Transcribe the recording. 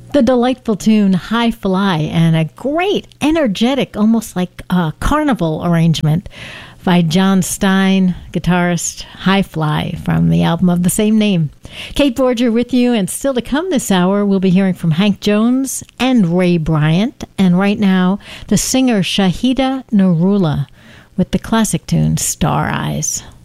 The delightful tune High Fly and a great, energetic, almost like a carnival arrangement by John Stein, guitarist, High Fly, from the album of the same name. Kate Borger with you, and still to come this hour, we'll be hearing from Hank Jones and Ray Bryant, and right now, the singer Shahida Nurullah with the classic tune Star Eyes.